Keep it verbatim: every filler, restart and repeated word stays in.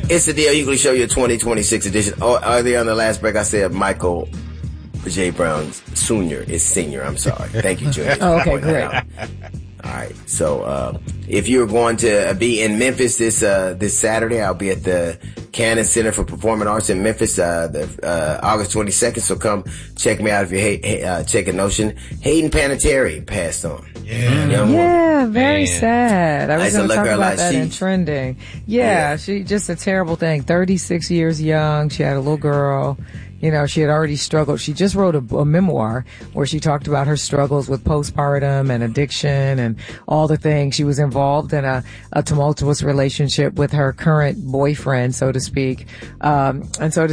It's the Dale Hughley Show, your twenty twenty-six edition. Oh, earlier on the last break, I said Michael J. Brown Senior is senior. I'm sorry. Thank you, Junior. Oh, okay, great. All right. So, uh, if you're going to be in Memphis this, uh, this Saturday, I'll be at the Cannon Center for Performing Arts in Memphis, uh, the, uh, August twenty-second. So come check me out if you're, hey, uh, checking Notion. Hayden Panettiere passed on. Yeah. Yeah, very Man. sad. I was going to talk about like that she, in trending. Yeah, yeah, she just a terrible thing. thirty-six years young. She had a little girl. You know, she had already struggled. She just wrote a, a memoir where she talked about her struggles with postpartum and addiction and all the things. She was involved in a, a tumultuous relationship with her current boyfriend, so to speak. Um, and so to